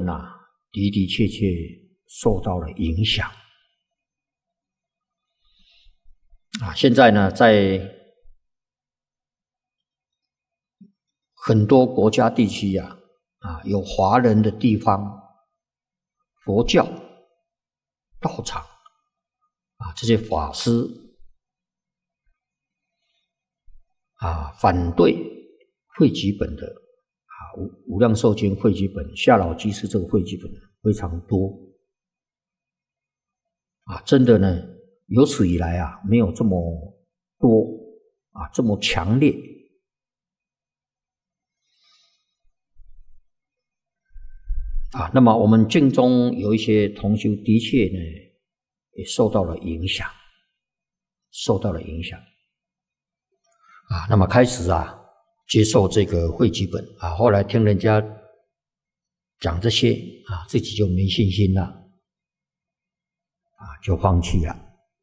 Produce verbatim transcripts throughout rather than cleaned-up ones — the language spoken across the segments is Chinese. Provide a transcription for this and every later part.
文啊，的的确确受到了影响啊。现在呢，在很多国家地区啊，啊有华人的地方，佛教道场啊，这些法师啊，反对汇集本的啊，无无量寿经汇集本、夏老居士这个汇集本非常多啊，真的呢，有史以来啊，没有这么多啊，这么强烈啊。那么我们净宗有一些同修的确呢，也受到了影响，受到了影响。啊，那么开始啊，接受这个汇集本啊，后来听人家讲这些啊，自己就没信心了，啊，就放弃了。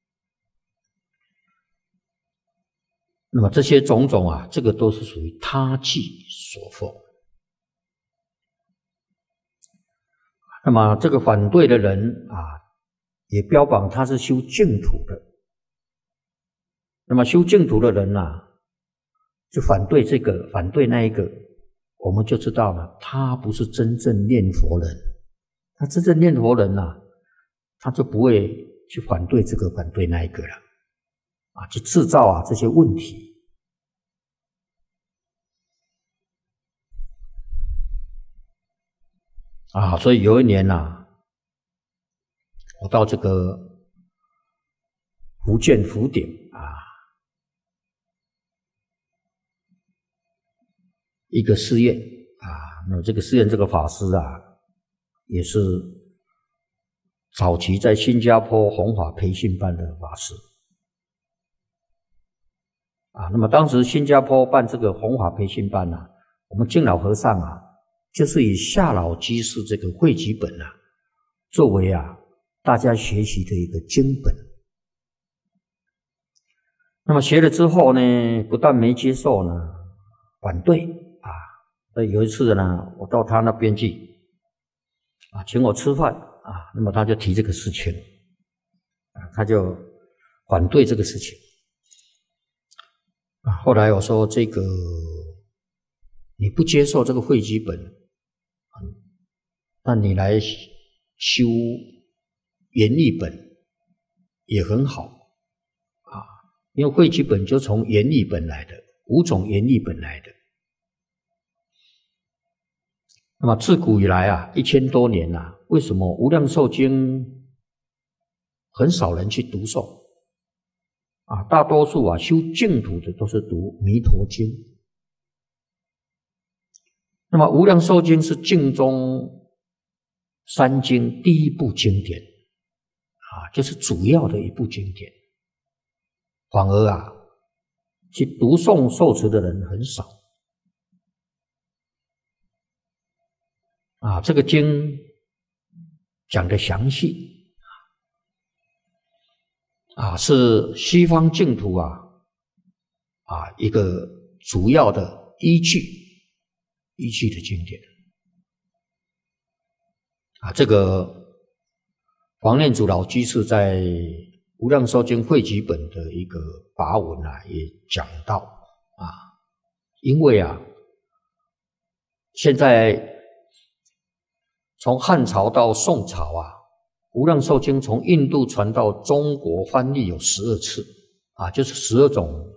那么这些种种啊，这个都是属于他计所惑。那么这个反对的人啊，也标榜他是修净土的。那么修净土的人啊，就反对这个，反对那一个，我们就知道了，他不是真正念佛人。他真正念佛人啊，他就不会去反对这个，反对那一个了，啊，去制造啊这些问题。啊，所以有一年啊，我到这个福建福鼎啊，一个寺院啊，那这个寺院这个法师啊，也是早期在新加坡弘法培训班的法师啊。那么当时新加坡办这个弘法培训班啊，我们净老和尚啊，就是以夏老居士这个汇集本啊，作为啊大家学习的一个经本。那么学了之后呢，不但没接受呢，反对啊。所以有一次呢，我到他那边去啊，请我吃饭啊，那么他就提这个事情啊，他就反对这个事情啊。后来我说这个你不接受这个汇集本，那你来修研译本也很好啊，因为汇集本就从研译本来的，五种研译本来的。那么自古以来啊，一千多年啊，为什么无量寿经很少人去读诵啊？大多数啊修净土的都是读弥陀经。那么无量寿经是净宗三经第一部经典啊，就是主要的一部经典，反而啊去读诵受持的人很少啊。这个经讲得详细啊，是西方净土啊啊一个主要的依据依据的经典啊。这个黄念祖老居士在《无量寿经汇集本》的一个跋文啊，也讲到啊，因为啊，现在从汉朝到宋朝啊，《无量寿经》从印度传到中国翻译有十二次啊，就是十二种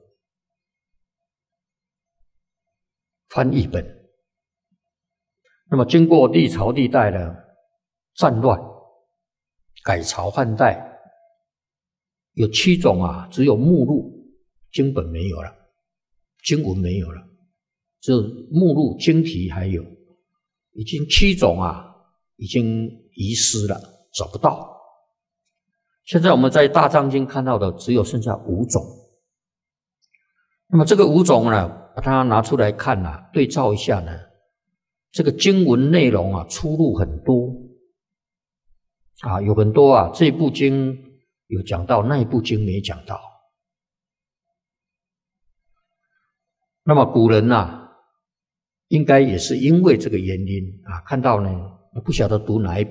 翻译本。那么经过历朝历代的战乱、改朝换代，有七种啊，只有目录经本没有了，经文没有了，只有目录经题还有，已经七种啊，已经遗失了，找不到。现在我们在大藏经看到的只有剩下五种。那么这个五种呢，把它拿出来看啊，对照一下呢，这个经文内容啊出入很多啊，有很多啊，这部经有讲到，那一部经没讲到。那么古人啊，应该也是因为这个原因啊，看到呢不晓得读哪一